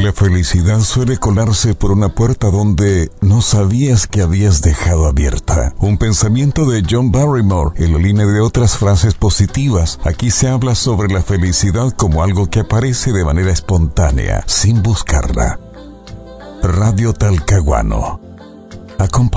la felicidad suele colarse por una puerta donde no sabías que habías dejado abierta. Un pensamiento de John Barrymore en la línea de otras frases positivas. Aquí se habla sobre la felicidad como algo que aparece de manera espontánea, sin buscarla. Radio Talcahuano. Acompaña.